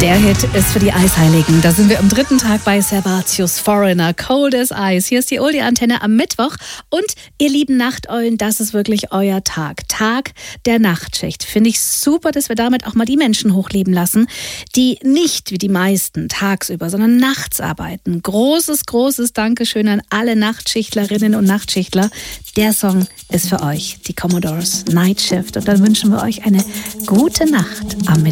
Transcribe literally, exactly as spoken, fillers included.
Der Hit ist für die Eisheiligen. Da sind wir am dritten Tag bei Servatius Foreigner, Cold as Ice. Hier ist die Oldie-Antenne am Mittwoch. Und ihr lieben Nachteulen, das ist wirklich euer Tag. Tag der Nachtschicht. Finde ich super, dass wir damit auch mal die Menschen hochleben lassen, die nicht wie die meisten tagsüber, sondern nachts arbeiten. Großes, großes Dankeschön an alle Nachtschichtlerinnen und Nachtschichtler. Der Song ist für euch, die Commodores Night Shift. Und dann wünschen wir euch eine gute Nacht am Mittwoch.